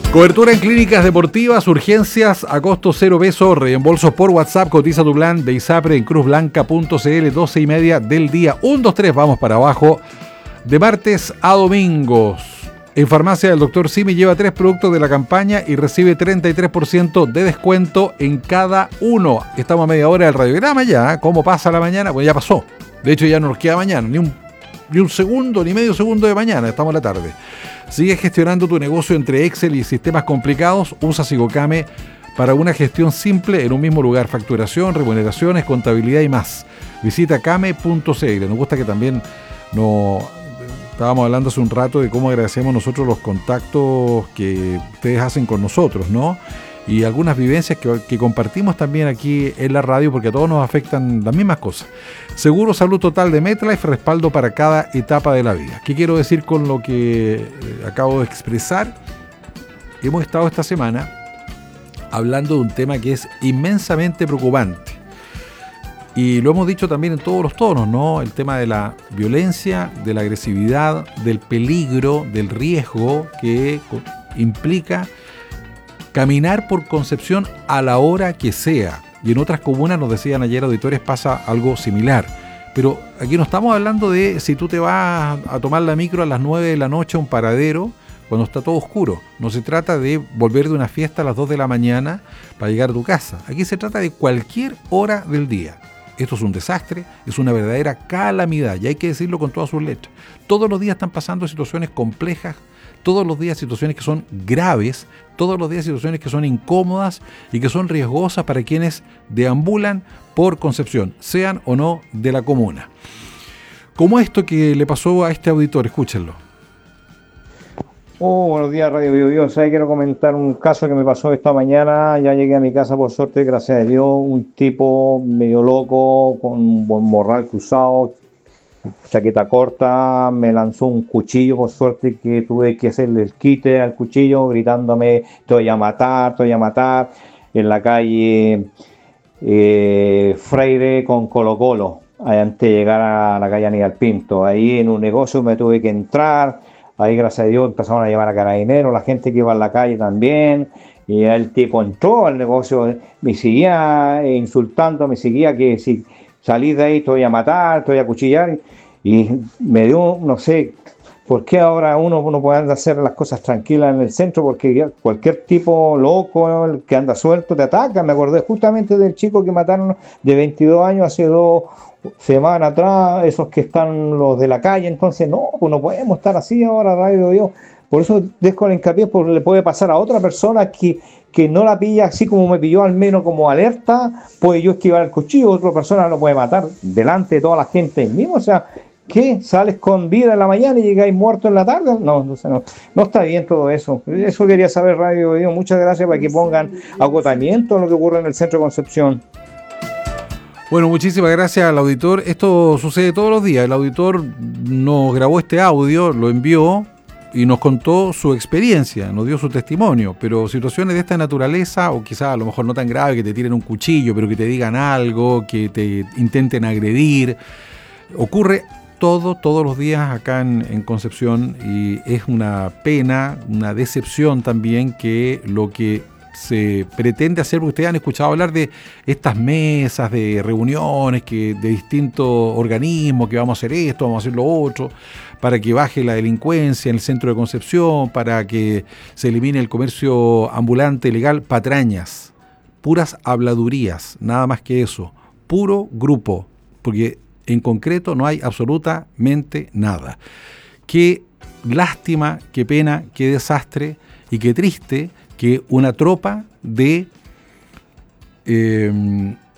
Cobertura en clínicas deportivas, urgencias a costo 0 pesos, reembolsos por WhatsApp, cotiza tu plan de ISAPRE en cruzblanca.cl, 12:30 del día. 1, 2, 3, vamos para abajo. De martes a domingos. En farmacia del Dr. Simi lleva 3 productos de la campaña y recibe 33% de descuento en cada uno. Estamos a media hora del radiograma ya. ¿Cómo pasa la mañana? Pues ya pasó. De hecho ya no nos queda mañana, ni un segundo, ni medio segundo de mañana. Estamos a la tarde. Sigue gestionando tu negocio entre Excel y sistemas complicados. Usa Sigocame para una gestión simple en un mismo lugar. Facturación, remuneraciones, contabilidad y más. Visita came.cl. Nos gusta que también estábamos hablando hace un rato de cómo agradecemos nosotros los contactos que ustedes hacen con nosotros, ¿no? Y algunas vivencias que compartimos también aquí en la radio, porque a todos nos afectan las mismas cosas. Seguro Salud Total de MetLife, respaldo para cada etapa de la vida. ¿Qué quiero decir con lo que acabo de expresar? Hemos estado esta semana hablando de un tema que es inmensamente preocupante. Y lo hemos dicho también en todos los tonos, ¿no? El tema de la violencia, de la agresividad, del peligro, del riesgo que implica caminar por Concepción a la hora que sea. Y en otras comunas, nos decían ayer auditores, pasa algo similar. Pero aquí no estamos hablando de si tú te vas a tomar la micro a las 9 de la noche a un paradero cuando está todo oscuro. No se trata de volver de una fiesta a las 2 de la mañana para llegar a tu casa. Aquí se trata de cualquier hora del día. Esto es un desastre, es una verdadera calamidad y hay que decirlo con todas sus letras. Todos los días están pasando situaciones complejas, todos los días situaciones que son graves, todos los días situaciones que son incómodas y que son riesgosas para quienes deambulan por Concepción, sean o no de la comuna. Como esto que le pasó a este auditor, escúchenlo. Buenos días, Radio Bio Bio. Quiero comentar un caso que me pasó esta mañana. Ya llegué a mi casa, por suerte, gracias a Dios. Un tipo medio loco, con un buen morral cruzado, chaqueta corta, me lanzó un cuchillo, por suerte que tuve que hacerle el quite al cuchillo, gritándome, te voy a matar, en la calle Freire con Colo Colo, antes de llegar a la calle Aníbal Pinto. Ahí en un negocio me tuve que entrar. Ahí, gracias a Dios, empezaron a llamar a carabineros, la gente que iba en la calle también, y el tipo entró al negocio, me seguía insultando, me seguía que si salís de ahí te voy a matar, te voy a cuchillar, y me dio, no sé, por qué ahora uno no puede hacer las cosas tranquilas en el centro, porque cualquier tipo loco, el que anda suelto, te ataca. Me acordé justamente del chico que mataron de 22 años hace 2 semanas atrás, esos que están los de la calle. Entonces no, pues no podemos estar así ahora, Radio Dios. Por eso dejo el hincapié, porque le puede pasar a otra persona que no la pilla así como me pilló, al menos como alerta, puede yo esquivar el cuchillo, otra persona lo puede matar delante de toda la gente mismo. O sea, ¿qué? ¿Sales con vida en la mañana y llegáis muerto en la tarde? No está bien todo eso. Eso quería saber, Radio Dios. Muchas gracias, para que pongan agotamiento en lo que ocurre en el centro de Concepción. Bueno, muchísimas gracias al auditor. Esto sucede todos los días. El auditor nos grabó este audio, lo envió y nos contó su experiencia, nos dio su testimonio. Pero situaciones de esta naturaleza, o quizás a lo mejor no tan grave, que te tiren un cuchillo, pero que te digan algo, que te intenten agredir, ocurre todos los días acá en Concepción, y es una pena, una decepción también que lo que se pretende hacer, porque ustedes han escuchado hablar de estas mesas de reuniones de distintos organismos, que vamos a hacer esto, vamos a hacer lo otro, para que baje la delincuencia en el centro de Concepción, para que se elimine el comercio ambulante ilegal. Patrañas, puras habladurías, nada más que eso, puro grupo, porque en concreto no hay absolutamente nada. Qué lástima, qué pena, qué desastre y qué triste que una tropa de